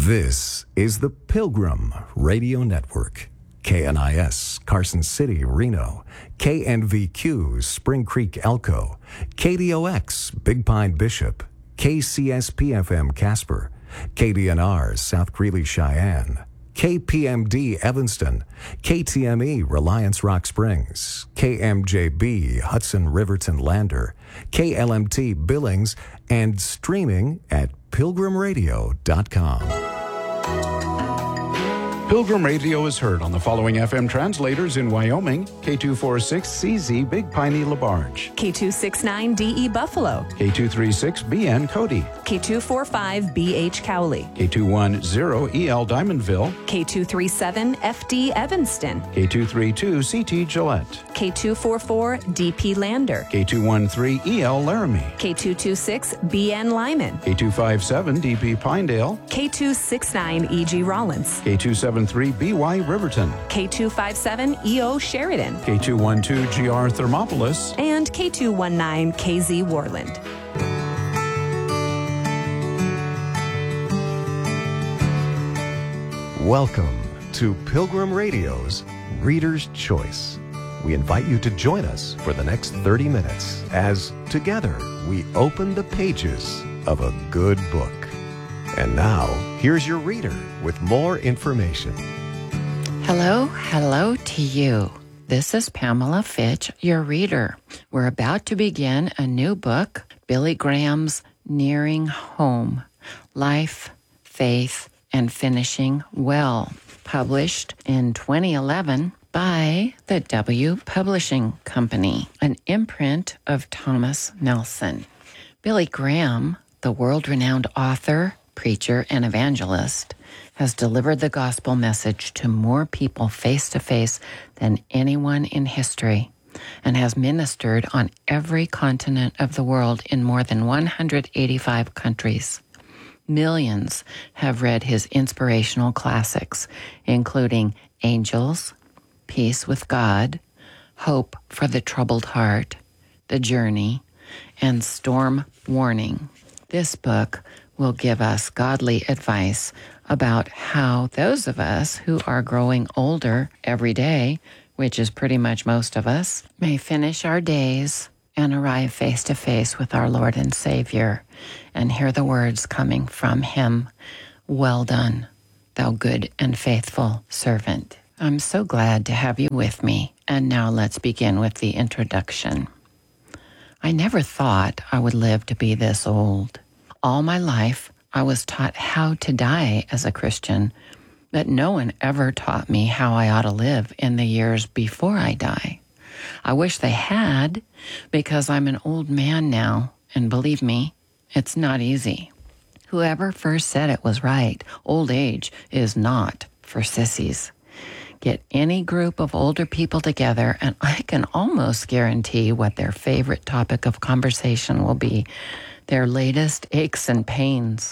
This is the Pilgrim Radio Network. KNIS, Carson City, Reno. KNVQ, Spring Creek, Elko. KDOX, Big Pine, Bishop. KCSP-FM, Casper. KDNR, South Greeley, Cheyenne. KPMD, Evanston. KTME, Reliance Rock Springs. KMJB, Hudson Riverton Lander. KLMT, Billings, and streaming at pilgrimradio.com. Pilgrim Radio is heard on the following FM translators in Wyoming: K246CZ Big Piney LaBarge, K269DE Buffalo, K236BN Cody, K245BH Cowley, K210EL Diamondville, K237FD Evanston, K232CT Gillette, K244DP Lander, K213EL Laramie, K226BN Lyman, K257DP Pinedale, K269EG Rollins, K273BY Riverton, K257EO Sheridan, K212GR Thermopolis, and K219KZ Worland. Welcome to Pilgrim Radio's Reader's Choice. We invite you to join us for the next 30 minutes as together we open the pages of a good book. And now, here's your reader with more information. Hello to you. This is Pamela Fitch, your reader. We're about to begin a new book, Billy Graham's Nearing Home, Life, Faith, and Finishing Well, published in 2011 by the W Publishing Company, an imprint of Thomas Nelson. Billy Graham, the world-renowned author, preacher, and evangelist, has delivered the gospel message to more people face-to-face than anyone in history, and has ministered on every continent of the world in more than 185 countries. Millions have read his inspirational classics, including Angels, Peace with God, Hope for the Troubled Heart, The Journey, and Storm Warning. This book will give us godly advice about how those of us who are growing older every day, which is pretty much most of us, may finish our days and arrive face to face with our Lord and Savior and hear the words coming from Him, "Well done, thou good and faithful servant." I'm so glad to have you with me. And now let's begin with the introduction. I never thought I would live to be this old. All my life, I was taught how to die as a Christian, but no one ever taught me how I ought to live in the years before I die. I wish they had, because I'm an old man now, and believe me, it's not easy. Whoever first said it was right. Old age is not for sissies. Get any group of older people together, and I can almost guarantee what their favorite topic of conversation will be: their latest aches and pains.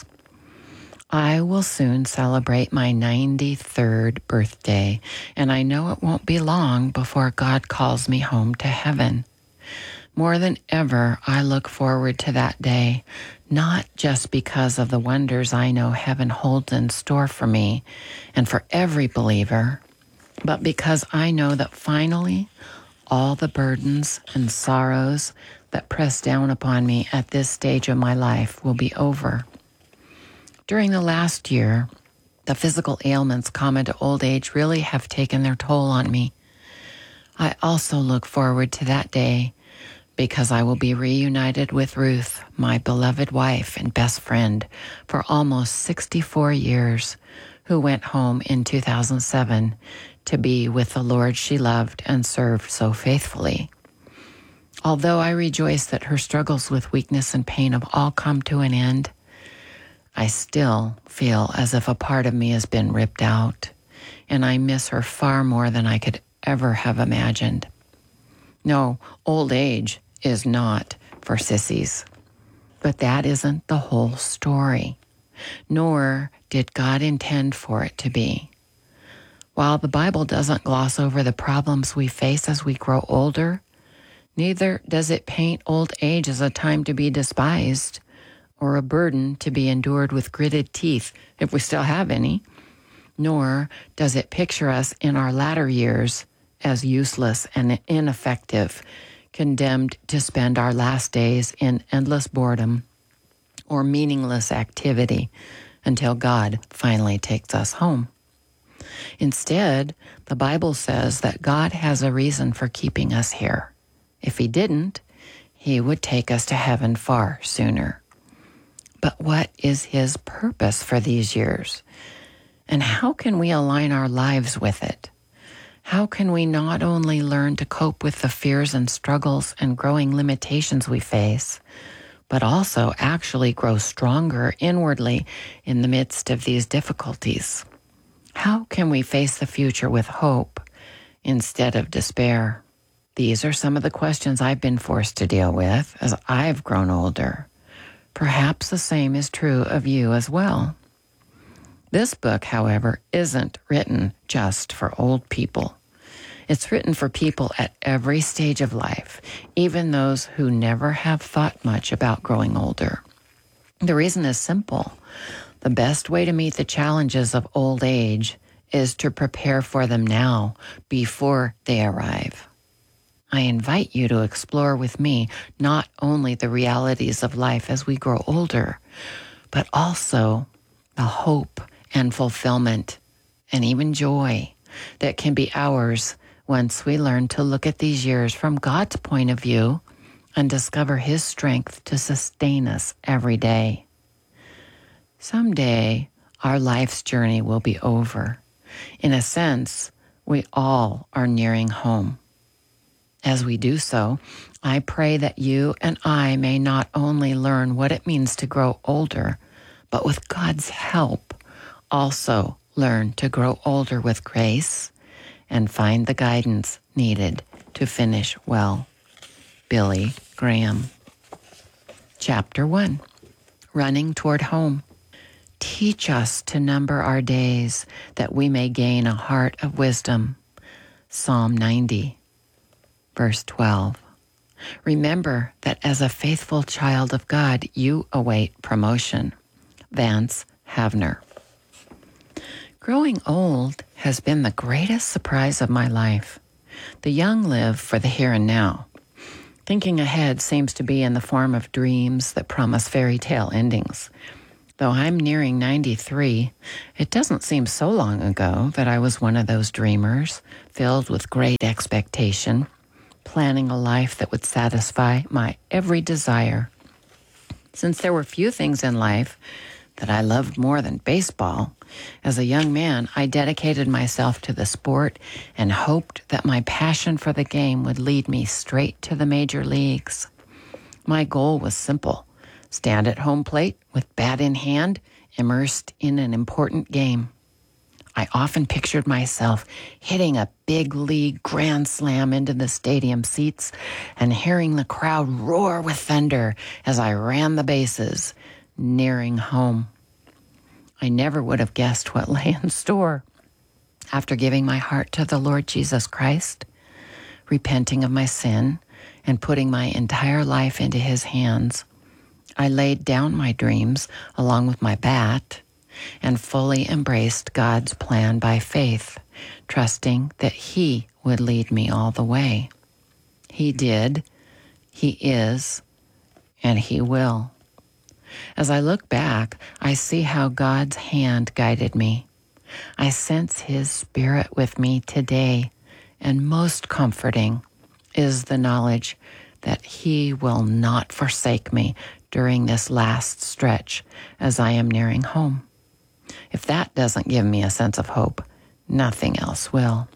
I will soon celebrate my 93rd birthday, and I know it won't be long before God calls me home to heaven. More than ever, I look forward to that day, not just because of the wonders I know heaven holds in store for me and for every believer, but because I know that finally all the burdens and sorrows that press down upon me at this stage of my life will be over. During the last year, the physical ailments common to old age really have taken their toll on me. I also look forward to that day because I will be reunited with Ruth, my beloved wife and best friend for almost 64 years, who went home in 2007 to be with the Lord she loved and served so faithfully. Although I rejoice that her struggles with weakness and pain have all come to an end, I still feel as if a part of me has been ripped out, and I miss her far more than I could ever have imagined. No, old age is not for sissies. But that isn't the whole story, nor did God intend for it to be. While the Bible doesn't gloss over the problems we face as we grow older, neither does it paint old age as a time to be despised. or a burden to be endured with gritted teeth, if we still have any, nor does it picture us in our latter years as useless and ineffective, condemned to spend our last days in endless boredom or meaningless activity until God finally takes us home. Instead, the Bible says that God has a reason for keeping us here. If he didn't, he would take us to heaven far sooner. But what is his purpose for these years? And how can we align our lives with it? How can we not only learn to cope with the fears and struggles and growing limitations we face, but also actually grow stronger inwardly in the midst of these difficulties? How can we face the future with hope instead of despair? These are some of the questions I've been forced to deal with as I've grown older. Perhaps the same is true of you as well. This book, however, isn't written just for old people. It's written for people at every stage of life, even those who never have thought much about growing older. The reason is simple. The best way to meet the challenges of old age is to prepare for them now, before they arrive. I invite you to explore with me not only the realities of life as we grow older, but also the hope and fulfillment and even joy that can be ours once we learn to look at these years from God's point of view and discover his strength to sustain us every day. Someday, our life's journey will be over. In a sense, we all are nearing home. As we do so, I pray that you and I may not only learn what it means to grow older, but with God's help, also learn to grow older with grace and find the guidance needed to finish well. Billy Graham. Chapter 1. Running Toward Home. Teach us to number our days that we may gain a heart of wisdom. Psalm 90, verse 12. Remember that as a faithful child of God, you await promotion. Vance Havner. Growing old has been the greatest surprise of my life. The young live for the here and now. Thinking ahead seems to be in the form of dreams that promise fairy tale endings. Though I'm nearing 93, it doesn't seem so long ago that I was one of those dreamers, filled with great expectation, planning a life that would satisfy my every desire. Since there were few things in life that I loved more than baseball, as a young man, I dedicated myself to the sport and hoped that my passion for the game would lead me straight to the major leagues. My goal was simple: stand at home plate with bat in hand, immersed in an important game. I often pictured myself hitting a big league grand slam into the stadium seats and hearing the crowd roar with thunder as I ran the bases, nearing home. I never would have guessed what lay in store. After giving my heart to the Lord Jesus Christ, repenting of my sin, and putting my entire life into his hands, I laid down my dreams along with my bat and fully embraced God's plan by faith, trusting that he would lead me all the way. He did, he is, and he will. As I look back, I see how God's hand guided me. I sense his spirit with me today, and most comforting is the knowledge that he will not forsake me during this last stretch as I am nearing home. If that doesn't give me a sense of hope, nothing else will.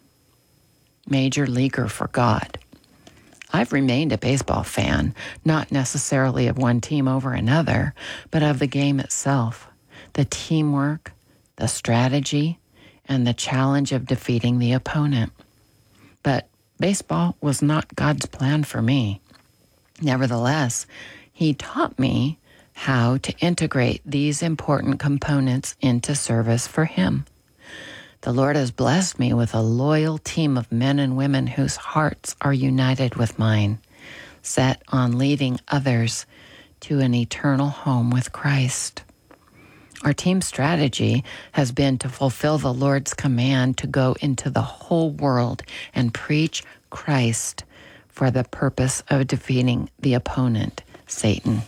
Major leaguer for God. I've remained a baseball fan, not necessarily of one team over another, but of the game itself, the teamwork, the strategy, and the challenge of defeating the opponent. But baseball was not God's plan for me. Nevertheless, he taught me how to integrate these important components into service for him. The Lord has blessed me with a loyal team of men and women whose hearts are united with mine, set on leading others to an eternal home with Christ. Our team strategy has been to fulfill the Lord's command to go into the whole world and preach Christ for the purpose of defeating the opponent, Satan.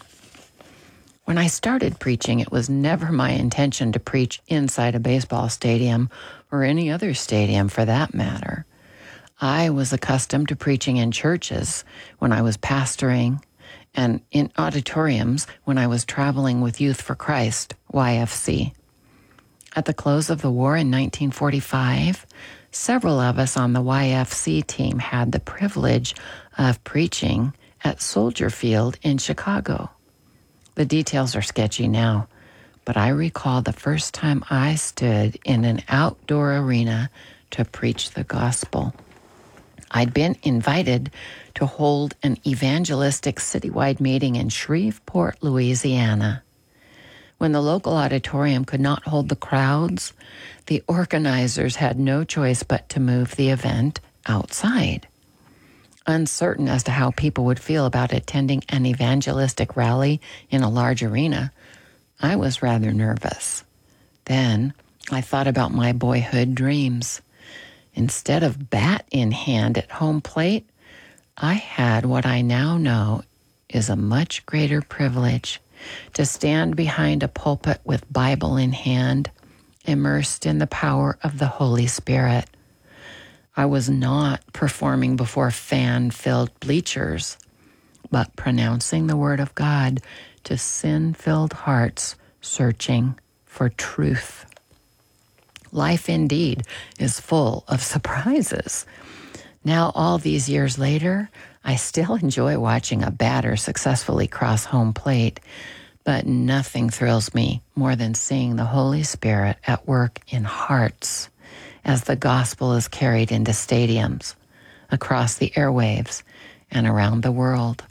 When I started preaching, it was never my intention to preach inside a baseball stadium or any other stadium for that matter. I was accustomed to preaching in churches when I was pastoring and in auditoriums when I was traveling with Youth for Christ, YFC. At the close of the war in 1945, several of us on the YFC team had the privilege of preaching at Soldier Field in Chicago. The details are sketchy now, but I recall the first time I stood in an outdoor arena to preach the gospel. I'd been invited to hold an evangelistic citywide meeting in Shreveport, Louisiana. When the local auditorium could not hold the crowds, the organizers had no choice but to move the event outside. Uncertain as to how people would feel about attending an evangelistic rally in a large arena, I was rather nervous. Then I thought about my boyhood dreams. Instead of bat in hand at home plate, I had what I now know is a much greater privilege to stand behind a pulpit with Bible in hand, immersed in the power of the Holy Spirit. I was not performing before fan-filled bleachers, but pronouncing the Word of God to sin-filled hearts searching for truth. Life indeed is full of surprises. Now, all these years later, I still enjoy watching a batter successfully cross home plate, but nothing thrills me more than seeing the Holy Spirit at work in hearts as the gospel is carried into stadiums, across the airwaves, and around the world.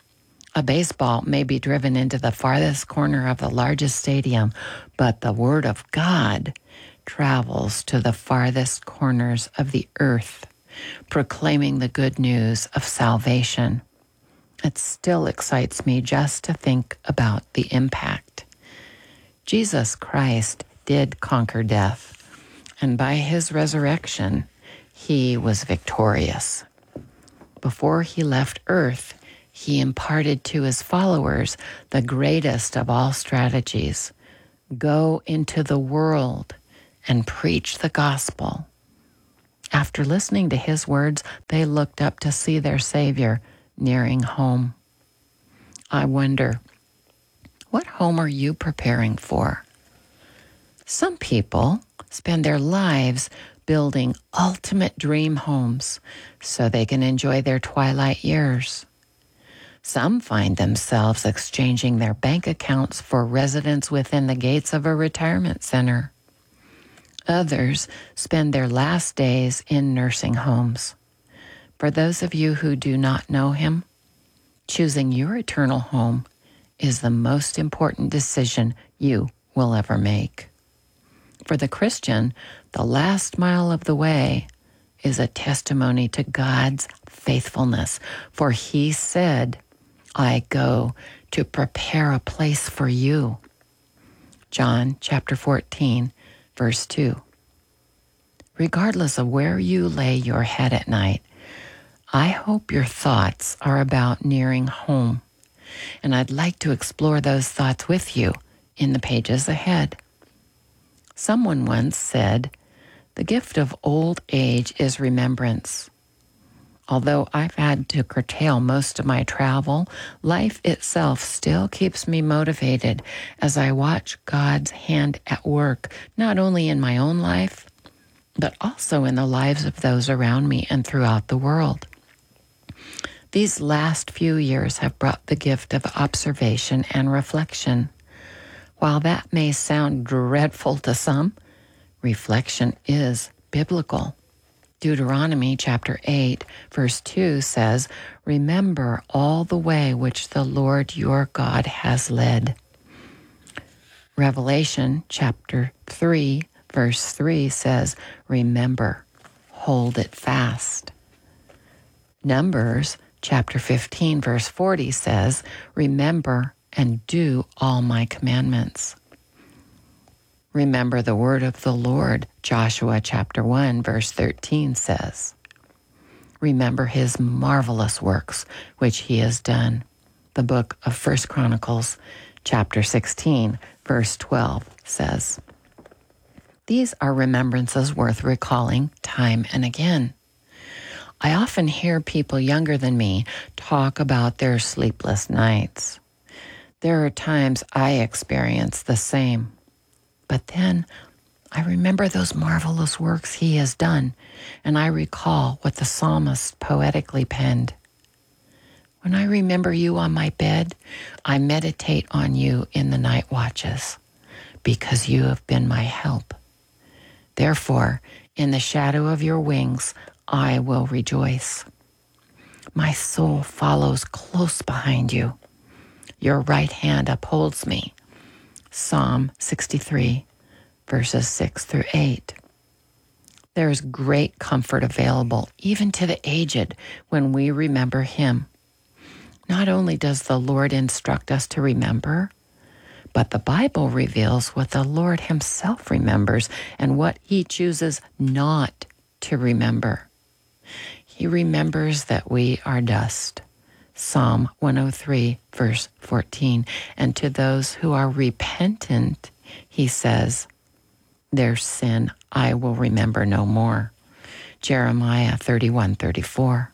A baseball may be driven into the farthest corner of the largest stadium, but the Word of God travels to the farthest corners of the earth, proclaiming the good news of salvation. It still excites me just to think about the impact. Jesus Christ did conquer death, and by his resurrection, he was victorious. Before he left earth, he imparted to his followers the greatest of all strategies: go into the world and preach the gospel. After listening to his words, they looked up to see their Savior nearing home. I wonder, what home are you preparing for? Some people spend their lives building ultimate dream homes so they can enjoy their twilight years. Some find themselves exchanging their bank accounts for residence within the gates of a retirement center. Others spend their last days in nursing homes. For those of you who do not know him, choosing your eternal home is the most important decision you will ever make. For the Christian, the last mile of the way is a testimony to God's faithfulness. For he said, I go to prepare a place for you. John chapter 14, verse 2. Regardless of where you lay your head at night, I hope your thoughts are about nearing home, and I'd like to explore those thoughts with you in the pages ahead. Someone once said, the gift of old age is remembrance. Although I've had to curtail most of my travel, life itself still keeps me motivated as I watch God's hand at work, not only in my own life, but also in the lives of those around me and throughout the world. These last few years have brought the gift of observation and reflection. While that may sound dreadful to some, reflection is biblical. Deuteronomy chapter 8, verse 2 says, remember all the way which the Lord your God has led. Revelation chapter 3, verse 3 says, remember, hold it fast. Numbers chapter 15, verse 40 says, remember and do all my commandments. Remember the word of the Lord, Joshua chapter 1, verse 13 says. Remember his marvelous works which he has done. The book of 1 Chronicles chapter 16, verse 12 says. These are remembrances worth recalling time and again. I often hear people younger than me talk about their sleepless nights. There are times I experience the same. But then I remember those marvelous works he has done, and I recall what the psalmist poetically penned. When I remember you on my bed, I meditate on you in the night watches, because you have been my help. Therefore, in the shadow of your wings, I will rejoice. My soul follows close behind you. Your right hand upholds me. Psalm 63, verses 6 through 8. There is great comfort available, even to the aged, when we remember him. Not only does the Lord instruct us to remember, but the Bible reveals what the Lord himself remembers and what he chooses not to remember. He remembers that we are dust. Psalm 103, verse 14. And to those who are repentant, he says, their sin I will remember no more. Jeremiah 31:34.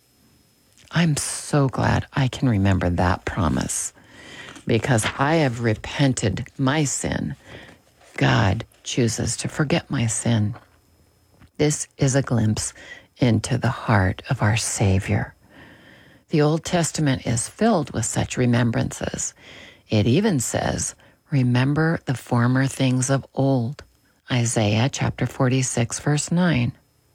I'm so glad I can remember that promise. Because I have repented my sin, God chooses to forget my sin. This is a glimpse into the heart of our Savior. The Old Testament is filled with such remembrances. It even says, remember the former things of old. Isaiah chapter 46, verse 9.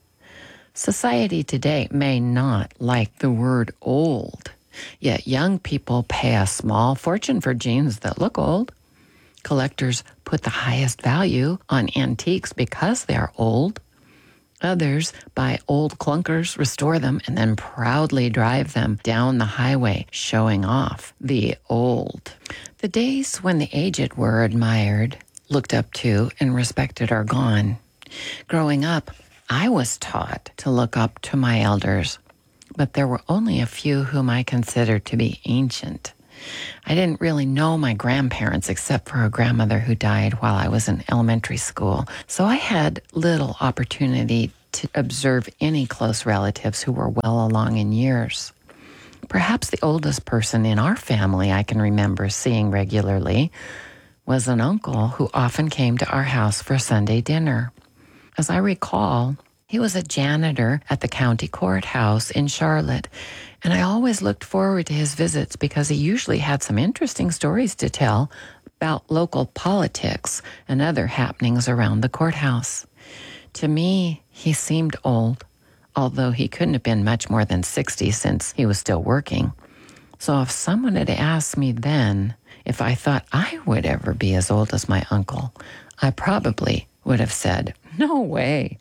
Society today may not like the word old. Yet young people pay a small fortune for jeans that look old. Collectors put the highest value on antiques because they are old. Others buy old clunkers, restore them, and then proudly drive them down the highway, showing off the old. The days when the aged were admired, looked up to, and respected are gone. Growing up, I was taught to look up to my elders, but there were only a few whom I considered to be ancient. I didn't really know my grandparents except for a grandmother who died while I was in elementary school, so I had little opportunity to observe any close relatives who were well along in years. Perhaps the oldest person in our family I can remember seeing regularly was an uncle who often came to our house for Sunday dinner. As I recall, he was a janitor at the county courthouse in Charlotte, and I always looked forward to his visits because he usually had some interesting stories to tell about local politics and other happenings around the courthouse. To me, he seemed old, although he couldn't have been much more than 60 since he was still working. So if someone had asked me then if I thought I would ever be as old as my uncle, I probably would have said, no way.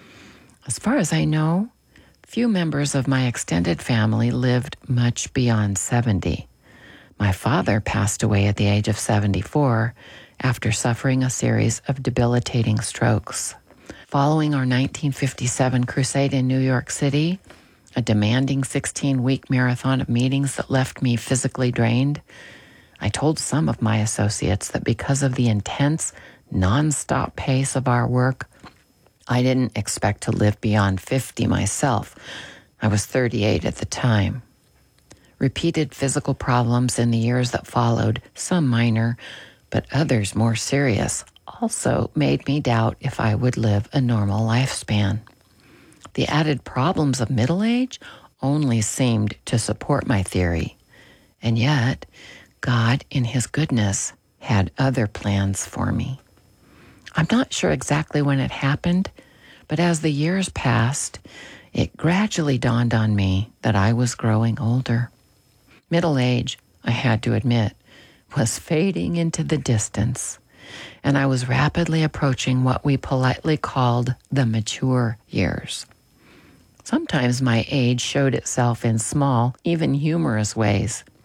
As far as I know, few members of my extended family lived much beyond 70. My father passed away at the age of 74 after suffering a series of debilitating strokes. Following our 1957 crusade in New York City, a demanding 16-week marathon of meetings that left me physically drained, I told some of my associates that because of the intense, non-stop pace of our work, I didn't expect to live beyond 50 myself. I was 38 at the time. Repeated physical problems in the years that followed, some minor, but others more serious, also made me doubt if I would live a normal lifespan. The added problems of middle age only seemed to support my theory. And yet, God, in his goodness, had other plans for me. I'm not sure exactly when it happened, but as the years passed, it gradually dawned on me that I was growing older. Middle age, I had to admit, was fading into the distance, and I was rapidly approaching what we politely called the mature years. Sometimes my age showed itself in small, even humorous ways.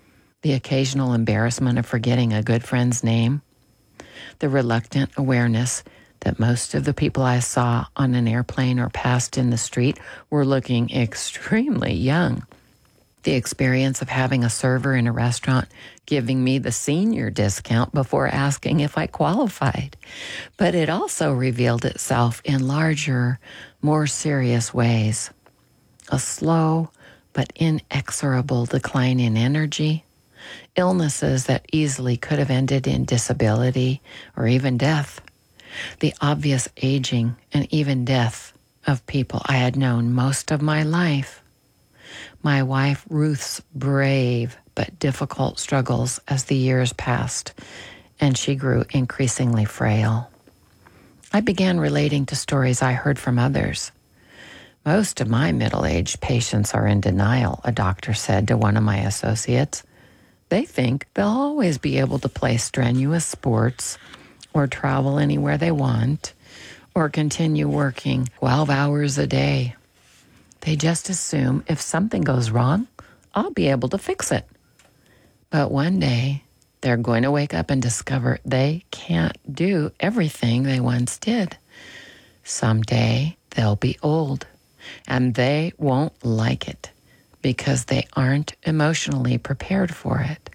the occasional embarrassment of forgetting a good friend's name, the reluctant awareness that most of the people I saw on an airplane or passed in the street were looking extremely young, the experience of having a server in a restaurant giving me the senior discount before asking if I qualified. But it also revealed itself in larger, more serious ways. A slow but inexorable decline in energy, illnesses that easily could have ended in disability or even death, the obvious aging and even death of people I had known most of my life, my wife Ruth's brave but difficult struggles as the years passed, and she grew increasingly frail. I began relating to stories I heard from others. Most of my middle-aged patients are in denial, a doctor said to one of my associates. They think they'll always be able to play strenuous sports or travel anywhere they want or continue working 12 hours a day. They just assume if something goes wrong, I'll be able to fix it. But one day, they're going to wake up and discover they can't do everything they once did. Someday, they'll be old, and they won't like it because they aren't emotionally prepared for it.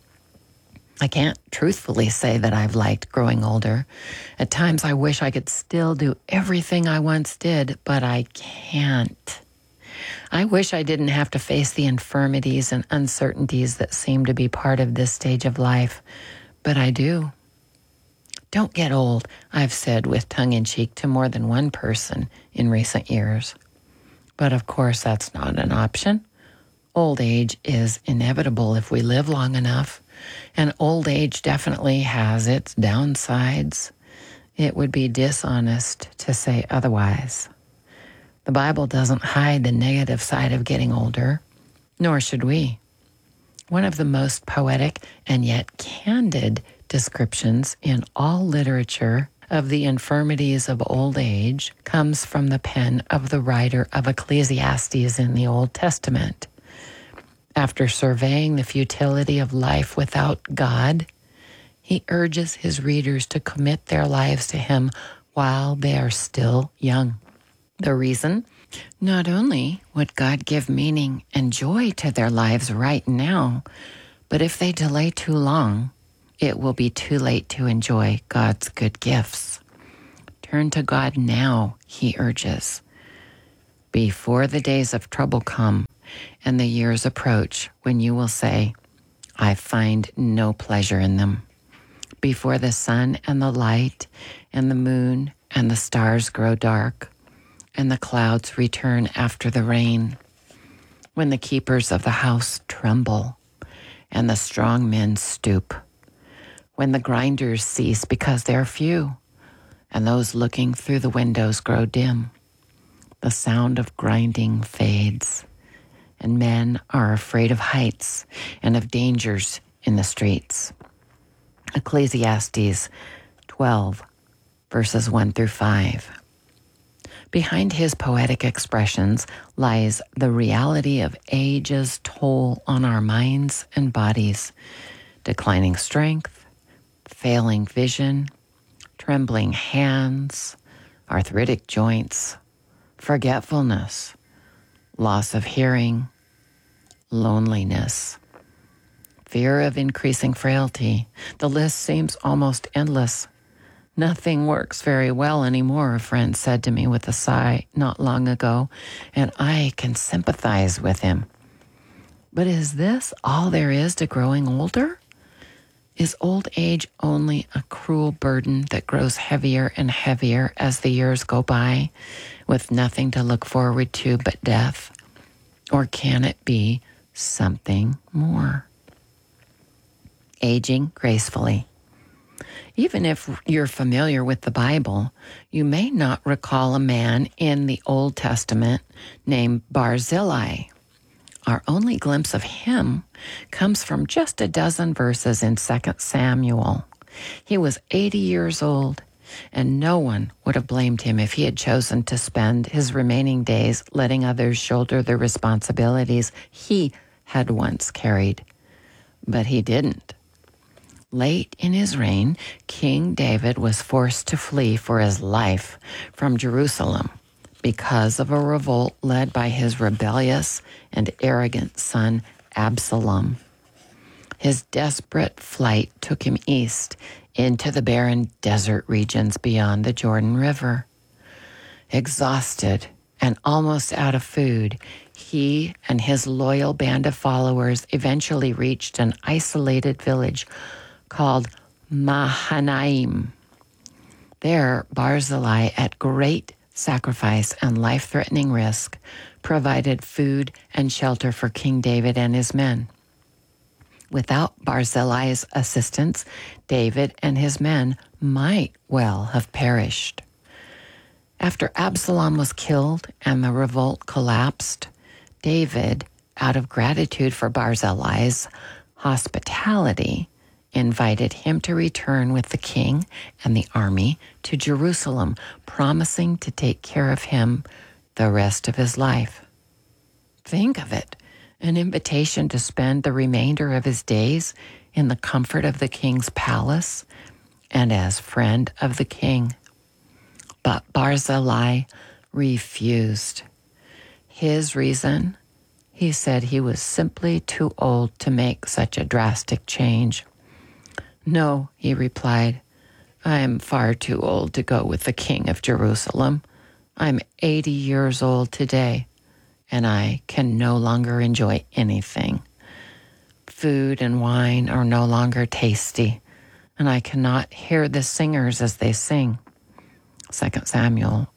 I can't truthfully say that I've liked growing older. At times, I wish I could still do everything I once did, but I can't. I wish I didn't have to face the infirmities and uncertainties that seem to be part of this stage of life, but I do. Don't get old, I've said with tongue-in-cheek to more than one person in recent years. But of course, that's not an option. Old age is inevitable if we live long enough, and old age definitely has its downsides. It would be dishonest to say otherwise. The Bible doesn't hide the negative side of getting older, nor should we. One of the most poetic and yet candid descriptions in all literature of the infirmities of old age comes from the pen of the writer of Ecclesiastes in the Old Testament. After surveying the futility of life without God, he urges his readers to commit their lives to him while they are still young. The reason? Not only would God give meaning and joy to their lives right now, but if they delay too long, it will be too late to enjoy God's good gifts. Turn to God now, he urges, before the days of trouble come and the years approach when you will say, I find no pleasure in them. Before the sun and the light and the moon and the stars grow dark, and the clouds return after the rain, when the keepers of the house tremble, and the strong men stoop, when the grinders cease because they're few, and those looking through the windows grow dim. The sound of grinding fades, and men are afraid of heights and of dangers in the streets. Ecclesiastes 12, verses 1 through 5. Behind his poetic expressions lies the reality of age's toll on our minds and bodies, declining strength, failing vision, trembling hands, arthritic joints, forgetfulness, loss of hearing, loneliness, fear of increasing frailty. The list seems almost endless. Nothing works very well anymore, a friend said to me with a sigh not long ago, and I can sympathize with him. But is this all there is to growing older? Is old age only a cruel burden that grows heavier and heavier as the years go by, with nothing to look forward to but death? Or can it be something more? Aging gracefully. Even if you're familiar with the Bible, you may not recall a man in the Old Testament named Barzillai. Our only glimpse of him comes from just a dozen verses in 2 Samuel. He was 80 years old, and no one would have blamed him if he had chosen to spend his remaining days letting others shoulder the responsibilities he had once carried. but he didn't. Late in his reign, King David was forced to flee for his life from Jerusalem because of a revolt led by his rebellious and arrogant son Absalom. His desperate flight took him east into the barren desert regions beyond the Jordan River. Exhausted and almost out of food, he and his loyal band of followers eventually reached an isolated village called Mahanaim. There, Barzillai, at great sacrifice and life-threatening risk, provided food and shelter for King David and his men. Without Barzillai's assistance, David and his men might well have perished. After Absalom was killed and the revolt collapsed, David, out of gratitude for Barzillai's hospitality, invited him to return with the king and the army to Jerusalem, promising to take care of him the rest of his life. Think of it, an invitation to spend the remainder of his days in the comfort of the king's palace and as friend of the king. But Barzillai refused. His reason, he said he was simply too old to make such a drastic change. "No," he replied, "I am far too old to go with the king of Jerusalem. I'm 80 years old today, and I can no longer enjoy anything. Food and wine are no longer tasty, and I cannot hear the singers as they sing." 2 Samuel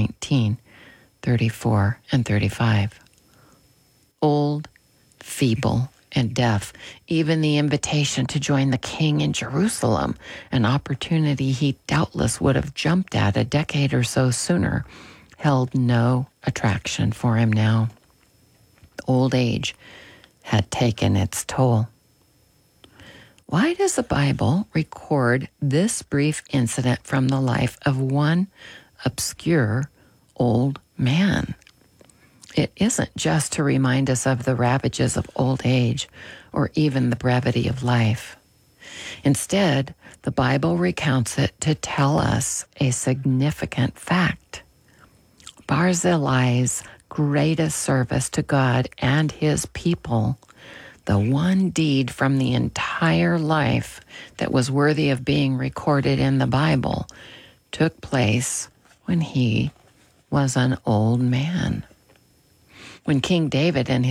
19:34 and 35. Old, feeble, and deaf, even the invitation to join the king in Jerusalem, an opportunity he doubtless would have jumped at a decade or so sooner, held no attraction for him now. Old age had taken its toll. Why does the Bible record this brief incident from the life of one obscure old man? It isn't just to remind us of the ravages of old age or even the brevity of life. Instead, the Bible recounts it to tell us a significant fact. Barzillai's greatest service to God and his people, the one deed from the entire life that was worthy of being recorded in the Bible, took place when he was an old man. When King David and